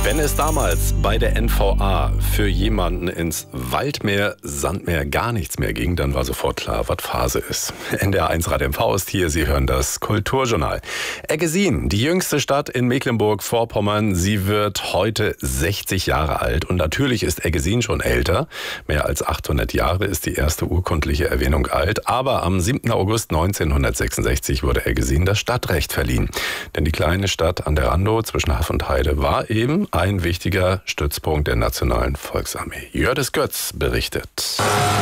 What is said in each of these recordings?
Wenn es damals bei der NVA für jemanden ins Waldmeer, Sandmeer gar nichts mehr ging, dann war sofort klar, was Phase ist. NDR1 Rad MV ist hier, Sie hören das Kulturjournal. Eggesin, die jüngste Stadt in Mecklenburg-Vorpommern, sie wird heute 60 Jahre alt. Und natürlich ist Eggesin schon älter. Mehr als 800 Jahre ist die erste urkundliche Erwähnung alt. Aber am 7. August 1966 wurde Eggesin das Stadtrecht verliehen. Denn die kleine Stadt an der Randow zwischen Haff und Heide war eben ein wichtiger Stützpunkt der Nationalen Volksarmee. Jördis Götz berichtet.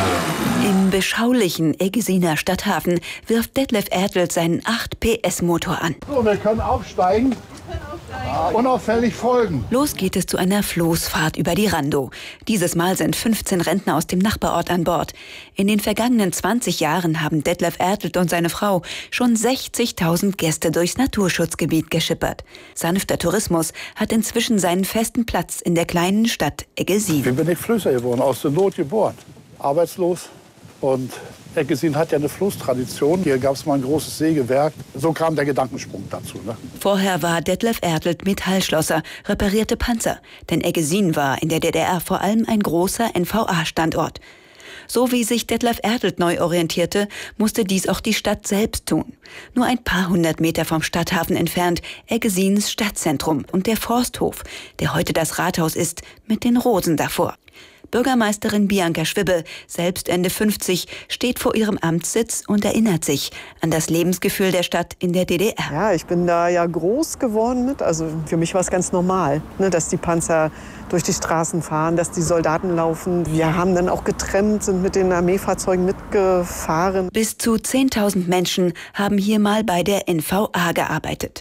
Im beschaulichen Eggesiner Stadthafen wirft Detlef Ertl seinen 8 PS-Motor an. So, wir können aufsteigen. Unauffällig folgen. Los geht es zu einer Floßfahrt über die Randow. Dieses Mal sind 15 Rentner aus dem Nachbarort an Bord. In den vergangenen 20 Jahren haben Detlef Ertl und seine Frau schon 60.000 Gäste durchs Naturschutzgebiet geschippert. Sanfter Tourismus hat inzwischen seinen festen Platz in der kleinen Stadt Eggesin. Ich bin nicht Flößer geworden, aus der Not geboren. Arbeitslos. Und Eggesin hat ja eine Flusstradition. Hier gab es mal ein großes Sägewerk. So kam der Gedankensprung dazu. Ne? Vorher war Detlef Ertl Metallschlosser, reparierte Panzer. Denn Eggesin war in der DDR vor allem ein großer NVA-Standort. So wie sich Detlef Ertl neu orientierte, musste dies auch die Stadt selbst tun. Nur ein paar hundert Meter vom Stadthafen entfernt, Eggesins Stadtzentrum und der Forsthof, der heute das Rathaus ist, mit den Rosen davor. Bürgermeisterin Bianca Schwibbe, selbst Ende 50, steht vor ihrem Amtssitz und erinnert sich an das Lebensgefühl der Stadt in der DDR. Ja, ich bin da ja groß geworden mit. Also für mich war es ganz normal, ne, dass die Panzer durch die Straßen fahren, dass die Soldaten laufen. Wir haben dann auch getrennt, sind mit den Armeefahrzeugen mitgefahren. Bis zu 10.000 Menschen haben hier mal bei der NVA gearbeitet.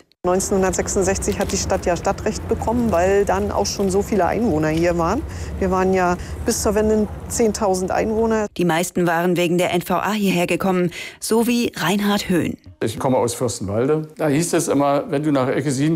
1966 hat die Stadt ja Stadtrecht bekommen, weil dann auch schon so viele Einwohner hier waren. Wir waren ja bis zur Wende 10.000 Einwohner. Die meisten waren wegen der NVA hierher gekommen, so wie Reinhard Höhn. Ich komme aus Fürstenwalde. Da hieß es immer, wenn du nach Eggesin